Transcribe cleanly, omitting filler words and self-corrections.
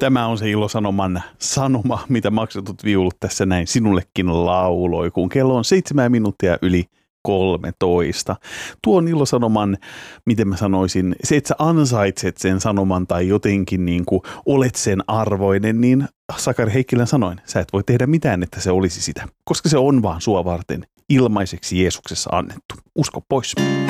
Tämä on se Ilosanoman sanoma, mitä maksetut viulut tässä näin sinullekin lauloi, kun kello on 7 minuuttia yli 13. Tuon Ilosanoman, miten mä sanoisin, se, että sä ansaitset sen sanoman tai jotenkin niin kuin olet sen arvoinen, niin Sakari Heikkilän sanoin, sä et voi tehdä mitään, että se olisi sitä, koska se on vaan sua varten ilmaiseksi Jeesuksessa annettu. Usko pois.